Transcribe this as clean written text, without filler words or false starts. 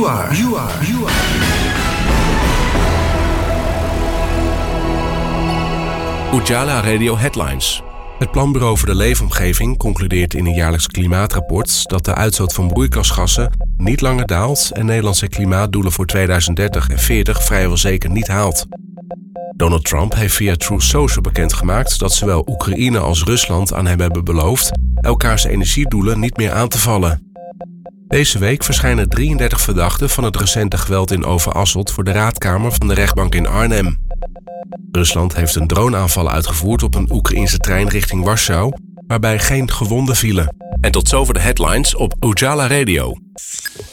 Ujala Radio Headlines. Het Planbureau voor de Leefomgeving concludeert in een jaarlijks klimaatrapport dat de uitstoot van broeikasgassen niet langer daalt en Nederlandse klimaatdoelen voor 2030 en 40 vrijwel zeker niet haalt. Donald Trump heeft via Truth Social bekendgemaakt dat zowel Oekraïne als Rusland aan hem hebben beloofd elkaars energiedoelen niet meer aan te vallen. Deze week verschijnen 33 verdachten van het recente geweld in Overasselt voor de raadkamer van de rechtbank in Arnhem. Rusland heeft een droneaanval uitgevoerd op een Oekraïense trein richting Warschau, waarbij geen gewonden vielen. En tot zover de headlines op Ujala Radio.